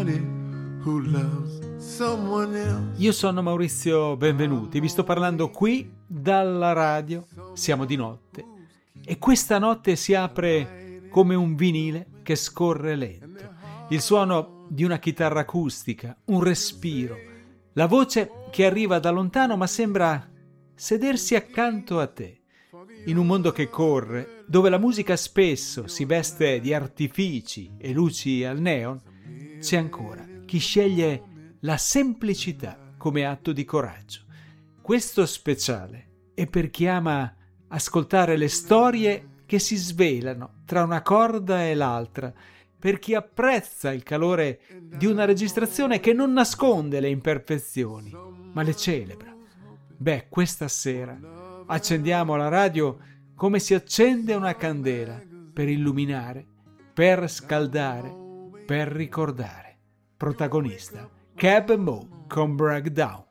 Io sono Maurizio Benvenuti, vi sto parlando qui dalla radio, siamo di notte e questa notte si apre come un vinile che scorre lento. Il suono di una chitarra acustica, un respiro, la voce che arriva da lontano ma sembra sedersi accanto a te. In un mondo che corre, dove la musica spesso si veste di artifici e luci al neon, c'è ancora chi sceglie la semplicità come atto di coraggio. Questo speciale è per chi ama ascoltare le storie che si svelano tra una corda e l'altra, per chi apprezza il calore di una registrazione che non nasconde le imperfezioni, ma le celebra. Questa sera accendiamo la radio come si accende una candela per illuminare, per scaldare, per ricordare. Protagonista Cab Mo con Breakdown.